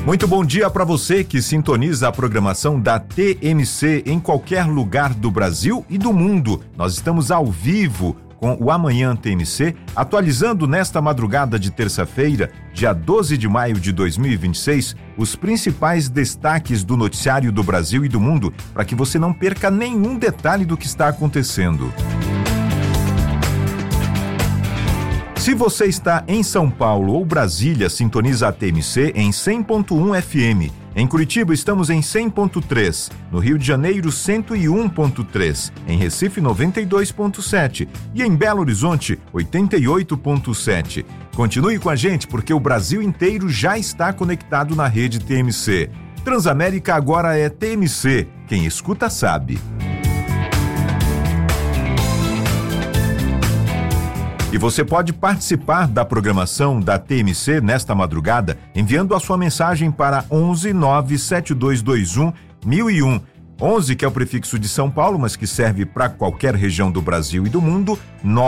Muito bom dia para você que sintoniza a programação da TMC em qualquer lugar do Brasil e do mundo. Nós estamos ao vivo com o Amanhã TMC, atualizando nesta madrugada de terça-feira, dia 12 de maio de 2026, os principais destaques do noticiário do Brasil e do mundo, para que você não perca nenhum detalhe do que está acontecendo. Se você está em São Paulo ou Brasília, sintoniza a TMC em 100.1 FM. Em Curitiba estamos em 100.3, no Rio de Janeiro 101.3, em Recife 92.7 e em Belo Horizonte 88.7. Continue com a gente porque o Brasil inteiro já está conectado na rede TMC. Transamérica agora é TMC, quem escuta sabe. E você pode participar da programação da TMC nesta madrugada enviando a sua mensagem para 11 97221 1001. 11 que é o prefixo de São Paulo, mas que serve para qualquer região do Brasil e do mundo,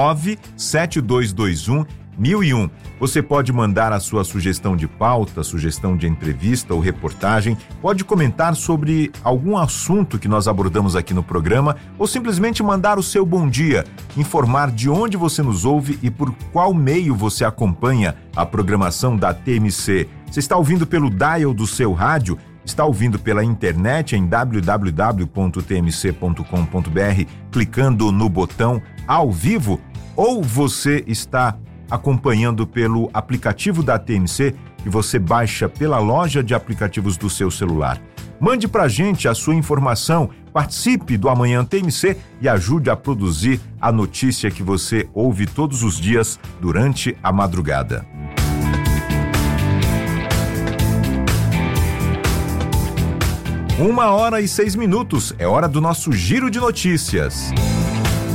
97221 1001. Você pode mandar a sua sugestão de pauta, sugestão de entrevista ou reportagem, pode comentar sobre algum assunto que nós abordamos aqui no programa ou simplesmente mandar o seu bom dia, informar de onde você nos ouve e por qual meio você acompanha a programação da TMC. Você está ouvindo pelo dial do seu rádio? Está ouvindo pela internet em www.tmc.com.br, clicando no botão ao vivo? Ou você está acompanhando pelo aplicativo da TMC que você baixa pela loja de aplicativos do seu celular? Mande pra gente a sua informação, participe do Amanhã TMC e ajude a produzir a notícia que você ouve todos os dias durante a madrugada. 1h06, é hora do nosso giro de notícias.